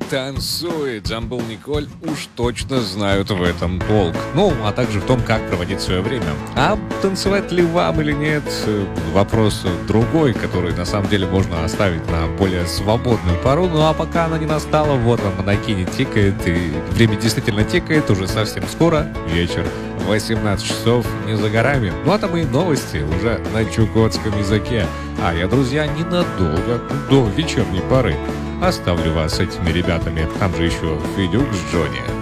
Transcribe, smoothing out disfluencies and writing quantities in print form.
танцует. Джамбул Николь уж точно знают в этом толк. Ну, а также в том, как проводить свое время. А танцевать ли вам или нет, вопрос другой, который на самом деле можно оставить на более свободную пору. Ну, а пока она не настала, вот вам Монокини тикает, и время действительно тикает, уже совсем скоро вечер. 18 часов не за горами. Ну, а там и новости уже на чукотском языке. А я, друзья, ненадолго, до вечерней поры, оставлю вас с этими ребятами. Там же еще Федюк с Джонни.